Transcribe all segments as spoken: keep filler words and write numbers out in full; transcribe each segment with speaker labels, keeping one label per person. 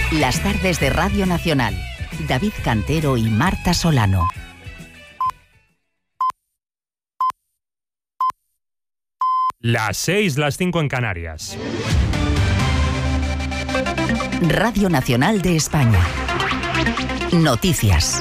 Speaker 1: Las tardes de Radio Nacional. David Cantero y Marta Solano.
Speaker 2: Las seis, las cinco en Canarias.
Speaker 1: Radio Nacional de España. Noticias.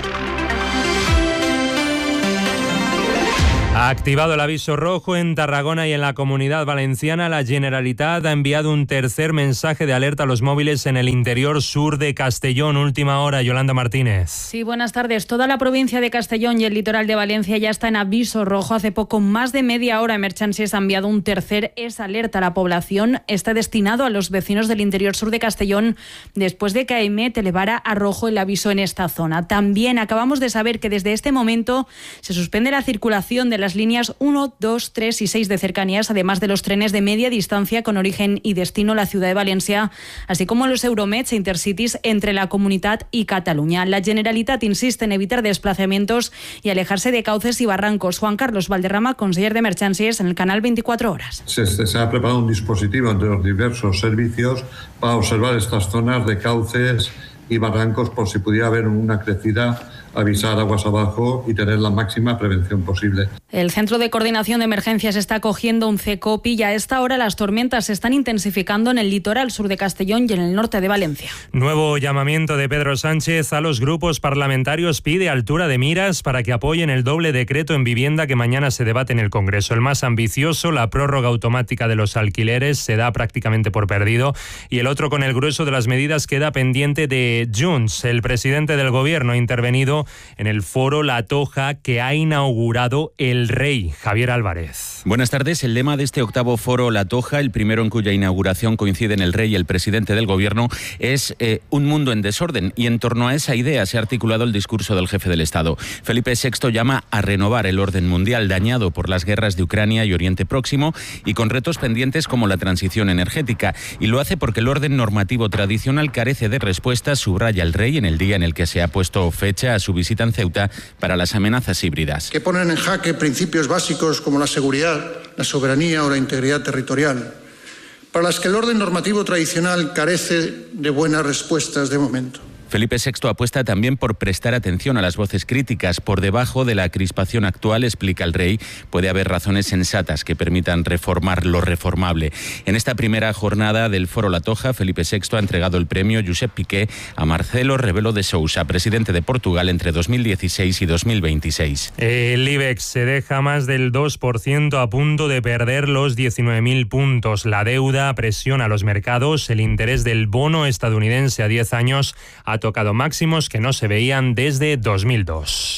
Speaker 2: Ha activado el aviso rojo en Tarragona y en la Comunidad Valenciana. La Generalitat ha enviado un tercer mensaje de alerta a los móviles en el interior sur de Castellón. Última hora, Yolanda Martínez.
Speaker 3: Sí, buenas tardes. Toda la provincia de Castellón y el litoral de Valencia ya está en aviso rojo. Hace poco más de media hora Emergencies ha enviado un tercer es alerta a la población. Está destinado a los vecinos del interior sur de Castellón después de que AEMET elevara a rojo el aviso en esta zona. También acabamos de saber que desde este momento se suspende la circulación de las líneas uno, dos, tres y seis de cercanías, además de los trenes de media distancia con origen y destino a la ciudad de Valencia, así como los Euromets e Intercities entre la Comunitat y Cataluña. La Generalitat insiste en evitar desplazamientos y alejarse de cauces y barrancos. Juan Carlos Valderrama, conseller de Emergencias en el canal veinticuatro horas.
Speaker 4: Se, se ha preparado un dispositivo entre los diversos servicios para observar estas zonas de cauces y barrancos por si pudiera haber una crecida, avisar aguas abajo y tener la máxima prevención posible.
Speaker 3: El Centro de Coordinación de Emergencias está acogiendo un CECOPI y a esta hora las tormentas se están intensificando en el litoral sur de Castellón y en el norte de Valencia.
Speaker 2: Nuevo llamamiento de Pedro Sánchez a los grupos parlamentarios. Pide altura de miras para que apoyen el doble decreto en vivienda que mañana se debate en el Congreso. El más ambicioso, la prórroga automática de los alquileres, se da prácticamente por perdido, y el otro, con el grueso de las medidas, queda pendiente de Junts. El presidente del Gobierno ha intervenido en el foro La Toja que ha inaugurado el Rey. Javier Álvarez.
Speaker 5: Buenas tardes. El lema de este octavo foro La Toja, el primero en cuya inauguración coinciden el Rey y el presidente del Gobierno, es eh, un mundo en desorden, y en torno a esa idea se ha articulado el discurso del jefe del Estado. Felipe sexto llama a renovar el orden mundial dañado por las guerras de Ucrania y Oriente Próximo y con retos pendientes como la transición energética, y lo hace porque el orden normativo tradicional carece de respuestas, subraya el Rey en el día en el que se ha puesto fecha a su visita en Ceuta para las amenazas híbridas.
Speaker 6: Que ponen en jaque principios básicos como la seguridad, la soberanía o la integridad territorial, para las que el orden normativo tradicional carece de buenas respuestas de momento.
Speaker 5: Felipe sexto apuesta también por prestar atención a las voces críticas. Por debajo de la crispación actual, explica el Rey, puede haber razones sensatas que permitan reformar lo reformable. En esta primera jornada del Foro La Toja, Felipe sexto ha entregado el premio Josep Piqué a Marcelo Rebelo de Sousa, presidente de Portugal entre dos mil dieciséis y dos mil veintiséis.
Speaker 2: El IBEX se deja más del dos por ciento, a punto de perder los diecinueve mil puntos. La deuda presiona a los mercados. El interés del bono estadounidense a diez años ha tocado máximos que no se veían desde dos mil dos.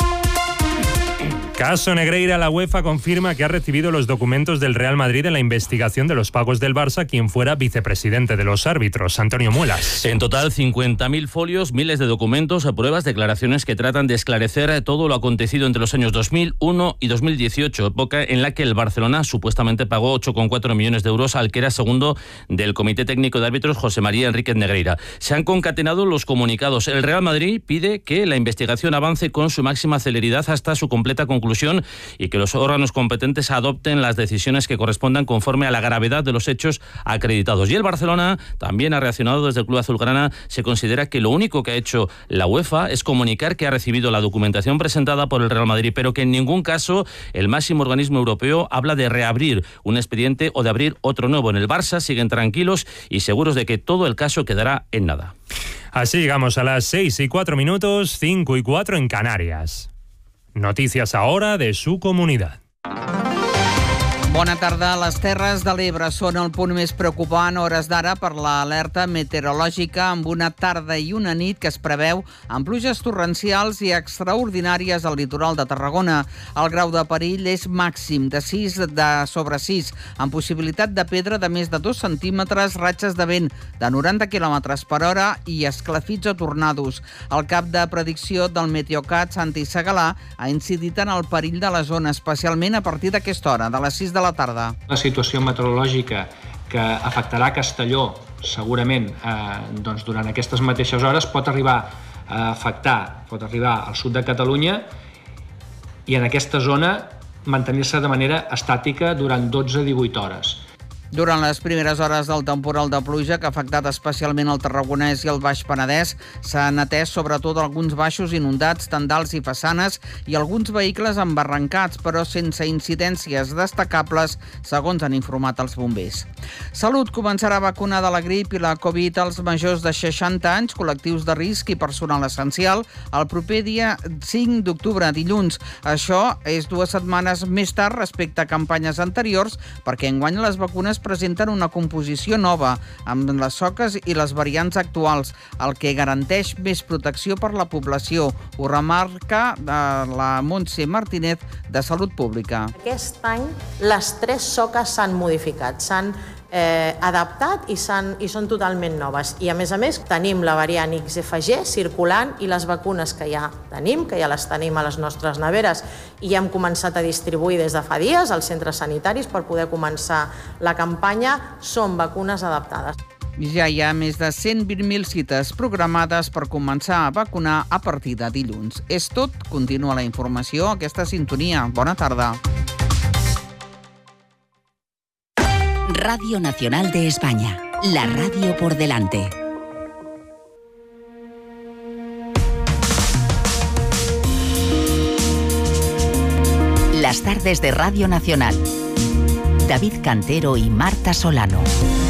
Speaker 2: Caso Negreira. La UEFA confirma que ha recibido los documentos del Real Madrid en la investigación de los pagos del Barça, quien fuera vicepresidente de los árbitros. Antonio Muelas.
Speaker 7: En total, cincuenta mil folios, miles de documentos, pruebas, declaraciones que tratan de esclarecer todo lo acontecido entre los años dos mil uno y dos mil dieciocho, época en la que el Barcelona supuestamente pagó ocho coma cuatro millones de euros al que era segundo del Comité Técnico de Árbitros, José María Enríquez Negreira. Se han concatenado los comunicados. El Real Madrid pide que la investigación avance con su máxima celeridad hasta su completa conclusión y que los órganos competentes adopten las decisiones que correspondan conforme a la gravedad de los hechos acreditados. Y el Barcelona también ha reaccionado. Desde el Club Azulgrana se considera que lo único que ha hecho la UEFA es comunicar que ha recibido la documentación presentada por el Real Madrid, pero que en ningún caso el máximo organismo europeo habla de reabrir un expediente o de abrir otro nuevo. En el Barça siguen tranquilos y seguros de que todo el caso quedará en nada.
Speaker 2: Así llegamos a las seis y cuatro minutos, cinco y cuatro en Canarias. Noticias ahora de su comunidad.
Speaker 8: Bona tarda. Les Terres de l'Ebre són el punt més preocupant a hores d'ara per l'alerta meteorològica, amb una tarda i una nit que es preveu amb pluges torrencials i extraordinàries al litoral de Tarragona. El grau de perill és màxim de sis de sobre sis, amb possibilitat de pedra de més de dos centímetres, ratxes de vent de noranta quilòmetres per hora i esclafits o tornados. El cap de predicció del Meteocat, Santi Segalà, ha incidit en el perill de la zona, especialment a partir d'aquesta hora, de les sis de la tarda.
Speaker 9: La situació meteorològica que afectarà Castelló segurament eh, doncs durant aquestes mateixes hores pot arribar a afectar, pot arribar al sud de Catalunya i en aquesta zona mantenir-se de manera estàtica durant dotze a divuit hores.
Speaker 8: Durant les primeres hores del temporal de pluja que ha afectat especialment el Tarragonès i el Baix Penedès, s'han atès sobretot alguns baixos inundats, tendals i façanes i alguns vehicles embarrancats, però sense incidències destacables, segons han informat els bombers. Salut començarà a vacunar de la grip i la Covid als majors de seixanta anys, col·lectius de risc i personal essencial, el proper dia cinc d'octubre, dilluns. Això és dues setmanes més tard respecte a campanyes anteriors, perquè enguany les vacunes presenten una composició nova, amb les soques i les variants actuals, el que garanteix més protecció per la població. Ho remarca la Montse Martínez, de Salut Pública.
Speaker 10: Aquest any les tres soques s'han modificat, s'han eh, adaptat i, i són totalment noves. I a més a més tenim la variant X F G circulant i les vacunes que ja tenim, que ja les tenim a les nostres neveres i hem començat a distribuir des de fa dies als centres sanitaris per poder començar la campanya, són vacunes adaptades.
Speaker 8: Ja hi ha més de cent vint mil cites programades per començar a vacunar a partir de dilluns. És tot, continua la informació a aquesta sintonia. Bona tarda.
Speaker 1: Radio Nacional de España, la radio por delante. Las tardes de Radio Nacional. David Cantero y Marta Solano.